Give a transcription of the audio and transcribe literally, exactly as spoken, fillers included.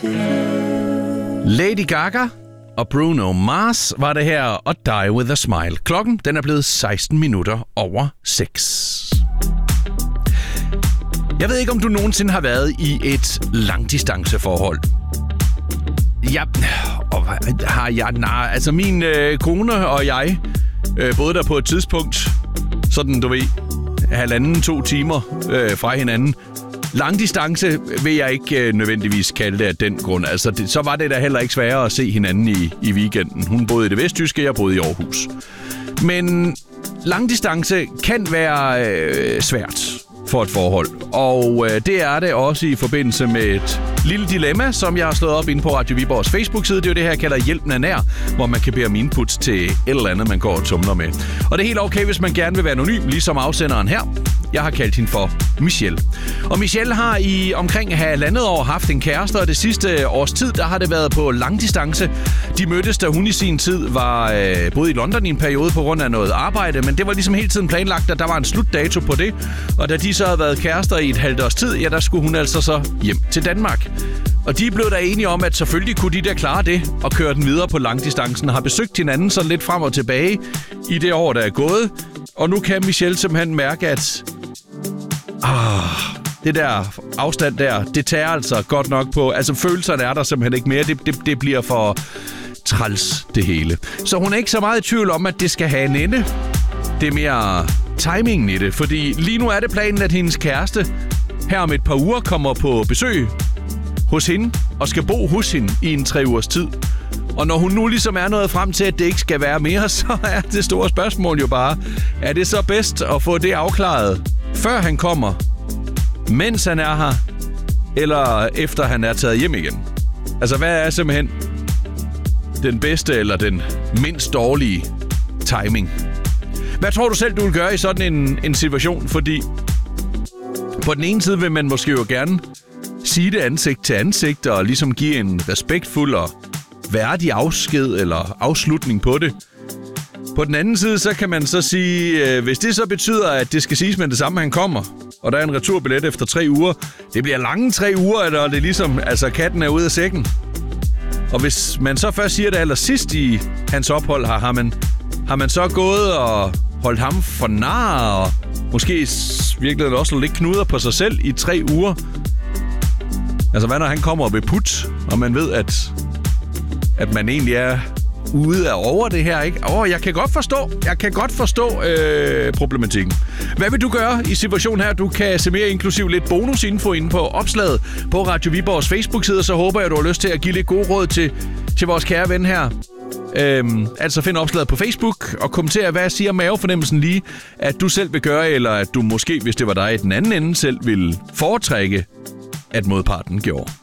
Lady Gaga og Bruno Mars var det her, og Die With A Smile. Klokken den er blevet seksten minutter over seks. Jeg ved ikke, om du nogensinde har været i et langdistanceforhold. Ja, og har jeg... Nej, altså min øh, kone og jeg øh, boede der på et tidspunkt, sådan du ved, halvanden, to timer øh, fra hinanden. Langdistance vil jeg ikke øh, nødvendigvis kalde det af den grund. Altså, det, så var det da heller ikke sværere at se hinanden i, i weekenden. Hun boede i det vestjyske, jeg boede i Aarhus. Men langdistance kan være øh, svært for et forhold. Og øh, det er det også i forbindelse med et lille dilemma, som jeg har slået op inde på Radio Viborgs Facebook-side. Det er jo det her, jeg kalder Hjælpen er nær, hvor man kan bede om input til et eller andet, man går og tumler med. Og det er helt okay, hvis man gerne vil være anonym, ligesom afsenderen her. Jeg har kaldt hende for Michelle. Og Michelle har i omkring halvandet år haft en kæreste, og det sidste års tid, der har det været på langdistance. De mødtes, da hun i sin tid var øh, boede i London i en periode på grund af noget arbejde, men det var ligesom hele tiden planlagt, at der var en slutdato på det. Og da de så havde været kærester i et halvt års tid, ja, der skulle hun altså så hjem til Danmark. Og de blev da enige om, at selvfølgelig kunne de der klare det og køre den videre på langdistancen, og har besøgt hinanden sådan lidt frem og tilbage i det år, der er gået. Og nu kan Michelle simpelthen mærke, at ah, det der afstand der, det tager altså godt nok på. Altså følelserne er der simpelthen ikke mere. Det, det, det bliver for træls, det hele. Så hun er ikke så meget i tvivl om, at det skal have en ende. Det er mere timingen i det, fordi lige nu er det planen, at hendes kæreste her om et par uger kommer på besøg hos hende og skal bo hos hende i en tre ugers tid. Og når hun nu ligesom er nået frem til, at det ikke skal være mere, så er det store spørgsmål jo bare, er det så bedst at få det afklaret, før han kommer, mens han er her, eller efter han er taget hjem igen? Altså, hvad er simpelthen den bedste eller den mindst dårlige timing? Hvad tror du selv, du vil gøre i sådan en, en situation? Fordi på den ene side vil man måske jo gerne sige det ansigt til ansigt, og ligesom give en respektfuld og værdig afsked eller afslutning på det. På den anden side, så kan man så sige, øh, hvis det så betyder, at det skal siges med det samme, han kommer, og der er en returbillet efter tre uger, det bliver lange tre uger, eller det er ligesom, altså katten er ude af sækken. Og hvis man så først siger det allersidst i hans ophold, har, har, man, har man så gået og holdt ham for nar, og måske virkelig også lidt knuder på sig selv i tre uger. Altså, hvad når han kommer og vil put, og man ved, at, at man egentlig er ude af over det her, ikke? Åh, oh, jeg kan godt forstå, jeg kan godt forstå øh, problematikken. Hvad vil du gøre i situationen her? Du kan se mere inklusiv lidt bonusinfo inde på opslaget på Radio Viborgs Facebook-side, så håber jeg, du har lyst til at give lidt gode råd til, til vores kære ven her. Øhm, altså find opslaget på Facebook og kommentere, hvad siger mavefornemmelsen lige, at du selv vil gøre, eller at du måske, hvis det var dig i den anden ende, selv vil foretrække, at modparten gjorde.